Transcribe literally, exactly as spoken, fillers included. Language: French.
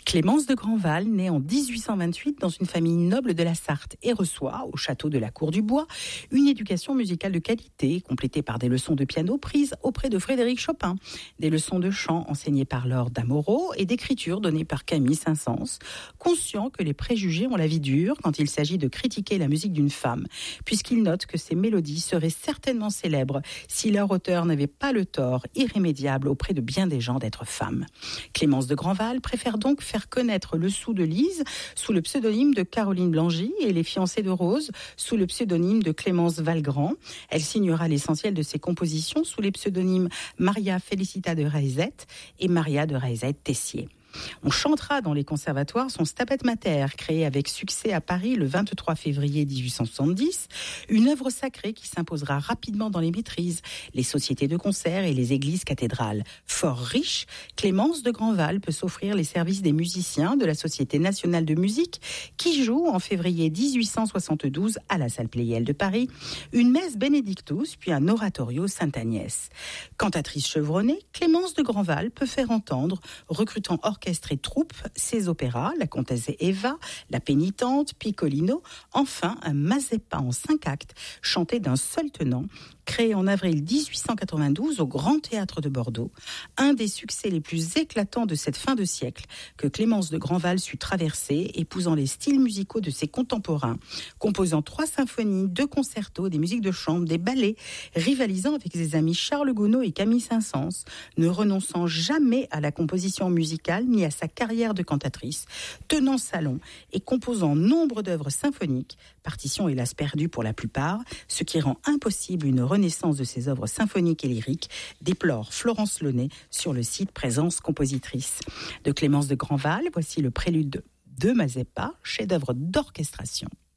Clémence de Grandval naît en dix-huit cent vingt-huit dans une famille noble de la Sarthe et reçoit, au château de la Cour du Bois, une éducation musicale de qualité, complétée par des leçons de piano prises auprès de Frédéric Chopin, des leçons de chant enseignées par Laure Damoreau et d'écriture données par Camille Saint-Saëns, conscient que les préjugés ont la vie dure quand il s'agit de critiquer la musique d'une femme, puisqu'il note que ces mélodies seraient certainement célèbres si leur auteur n'avait pas le tort irrémédiable auprès de bien des gens d'être femme. Clémence de Grandval préfère donc faire connaître le Sou de Lise sous le pseudonyme de Caroline Blangy et les Fiancées de Rose sous le pseudonyme de Clémence Valgrand. Elle signera l'essentiel de ses compositions sous les pseudonymes Maria Felicita de Raizet et Maria de Raizet-Tessier. On chantera dans les conservatoires son Stabat Mater, créé avec succès à Paris le vingt-trois février dix-huit cent soixante-dix, une œuvre sacrée qui s'imposera rapidement dans les maîtrises, les sociétés de concert et les églises cathédrales. Fort riche, Clémence de Grandval peut s'offrir les services des musiciens de la Société nationale de musique qui joue en février dix-huit cent soixante-douze à la salle Pleyel de Paris une messe Benedictus puis un oratorio Sainte-Agnès. Cantatrice chevronnée, Clémence de Grandval peut faire entendre, recrutant orchestre et troupe, ses opéras, La Comtesse Eva, La Pénitente, Piccolino, enfin un Mazeppa en cinq actes, chanté d'un seul tenant, créé en avril dix-huit cent quatre-vingt-douze au Grand Théâtre de Bordeaux, un des succès les plus éclatants de cette fin de siècle que Clémence de Grandval sut traverser, épousant les styles musicaux de ses contemporains, composant trois symphonies, deux concertos, des musiques de chambre, des ballets, rivalisant avec ses amis Charles Gounod et Camille Saint-Saëns, ne renonçant jamais à la composition musicale ni à sa carrière de cantatrice, tenant salon et composant nombre d'œuvres symphoniques, partitions hélas perdues pour la plupart, ce qui rend impossible une renaissance de ses œuvres symphoniques et lyriques, déplore Florence Launay sur le site Présence Compositrice. De Clémence de Grandval, voici le prélude de Mazeppa, chef-d'œuvre d'orchestration.